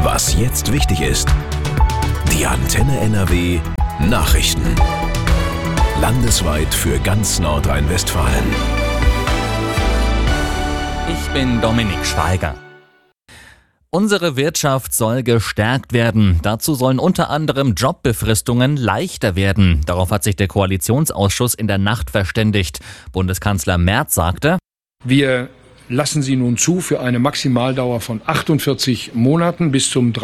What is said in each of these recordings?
Was jetzt wichtig ist. Die Antenne NRW Nachrichten. Landesweit für ganz Nordrhein-Westfalen. Ich bin Dominik Schweiger. Unsere Wirtschaft soll gestärkt werden. Dazu sollen unter anderem Jobbefristungen leichter werden. Darauf hat sich der Koalitionsausschuss in der Nacht verständigt. Bundeskanzler Merz sagte: Wir lassen sie nun zu für eine Maximaldauer von 48 Monaten bis zum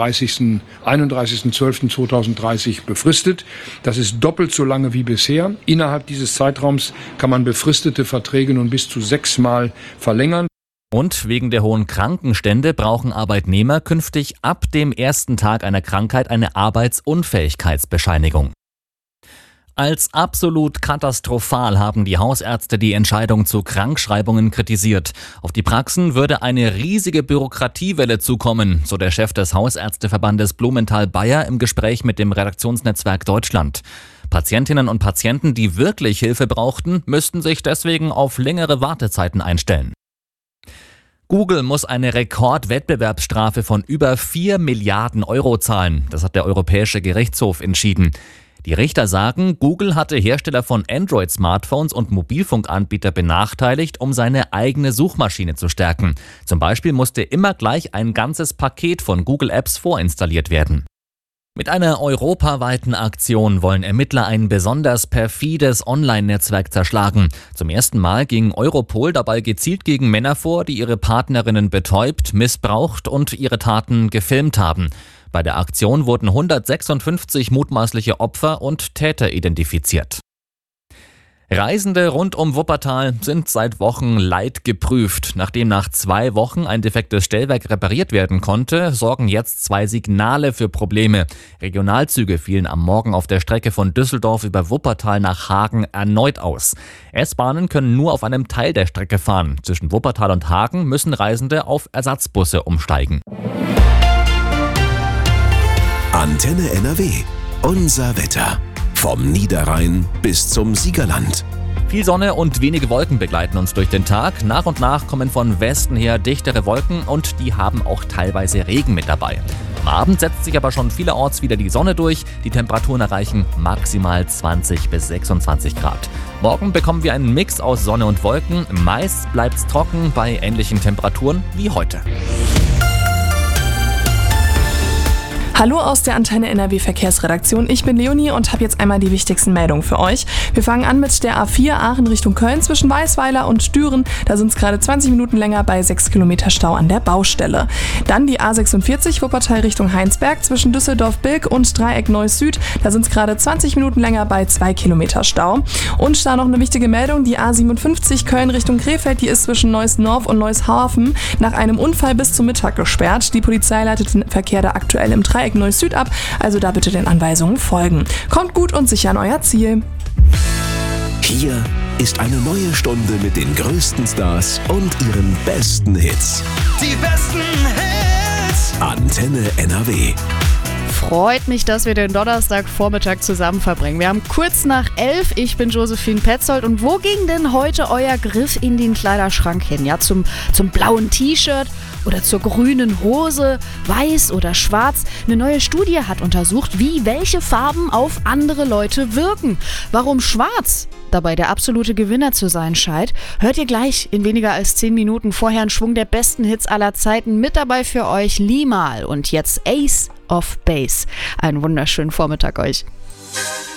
31.12.2030 befristet. Das ist doppelt so lange wie bisher. Innerhalb dieses Zeitraums kann man befristete Verträge nun bis zu 6-mal verlängern. Und wegen der hohen Krankenstände brauchen Arbeitnehmer künftig ab dem ersten Tag einer Krankheit eine Arbeitsunfähigkeitsbescheinigung. Als absolut katastrophal haben die Hausärzte die Entscheidung zu Krankschreibungen kritisiert. Auf die Praxen würde eine riesige Bürokratiewelle zukommen, so der Chef des Hausärzteverbandes Blumenthal-Bayer im Gespräch mit dem Redaktionsnetzwerk Deutschland. Patientinnen und Patienten, die wirklich Hilfe brauchten, müssten sich deswegen auf längere Wartezeiten einstellen. Google muss eine Rekordwettbewerbsstrafe von über 4 Milliarden Euro zahlen. Das hat der Europäische Gerichtshof entschieden. Die Richter sagen, Google hatte Hersteller von Android-Smartphones und Mobilfunkanbieter benachteiligt, um seine eigene Suchmaschine zu stärken. Zum Beispiel musste immer gleich ein ganzes Paket von Google Apps vorinstalliert werden. Mit einer europaweiten Aktion wollen Ermittler ein besonders perfides Online-Netzwerk zerschlagen. Zum ersten Mal ging Europol dabei gezielt gegen Männer vor, die ihre Partnerinnen betäubt, missbraucht und ihre Taten gefilmt haben. Bei der Aktion wurden 156 mutmaßliche Opfer und Täter identifiziert. Reisende rund um Wuppertal sind seit Wochen leidgeprüft. Nachdem nach 2 Wochen ein defektes Stellwerk repariert werden konnte, sorgen jetzt 2 Signale für Probleme. Regionalzüge fielen am Morgen auf der Strecke von Düsseldorf über Wuppertal nach Hagen erneut aus. S-Bahnen können nur auf einem Teil der Strecke fahren. Zwischen Wuppertal und Hagen müssen Reisende auf Ersatzbusse umsteigen. Antenne NRW. Unser Wetter. Vom Niederrhein bis zum Siegerland. Viel Sonne und wenige Wolken begleiten uns durch den Tag. Nach und nach kommen von Westen her dichtere Wolken und die haben auch teilweise Regen mit dabei. Am Abend setzt sich aber schon vielerorts wieder die Sonne durch. Die Temperaturen erreichen maximal 20 bis 26 Grad. Morgen bekommen wir einen Mix aus Sonne und Wolken. Meist bleibt's trocken bei ähnlichen Temperaturen wie heute. Hallo aus der Antenne NRW Verkehrsredaktion. Ich bin Leonie und habe jetzt einmal die wichtigsten Meldungen für euch. Wir fangen an mit der A4 Aachen Richtung Köln zwischen Weißweiler und Düren. Da sind es gerade 20 Minuten länger bei 6 Kilometer Stau an der Baustelle. Dann die A46 Wuppertal Richtung Heinsberg zwischen Düsseldorf-Bilk und Dreieck Neuss Süd. Da sind es gerade 20 Minuten länger bei 2 Kilometer Stau. Und da noch eine wichtige Meldung. Die A57 Köln Richtung Krefeld, die ist zwischen Neuss-Norf und Neuss-Hafen nach einem Unfall bis zum Mittag gesperrt. Die Polizei leitet den Verkehr da aktuell im Dreieck Neuss Süd ab, also da bitte den Anweisungen folgen. Kommt gut und sicher an euer Ziel. Hier ist eine neue Stunde mit den größten Stars und ihren besten Hits. Die besten Hits! Antenne NRW. Freut mich, dass wir den Donnerstagvormittag zusammen verbringen. Wir haben kurz nach 11. Ich bin Josephine Petzold. Und wo ging denn heute euer Griff in den Kleiderschrank hin? Ja, zum blauen T-Shirt oder zur grünen Hose, weiß oder schwarz? Eine neue Studie hat untersucht, wie welche Farben auf andere Leute wirken. Warum schwarz dabei der absolute Gewinner zu sein scheint, hört ihr gleich in weniger als 10 Minuten. Vorher ein Schwung der besten Hits aller Zeiten. Mit dabei für euch Limahl und jetzt Ace of Base. Einen wunderschönen Vormittag euch.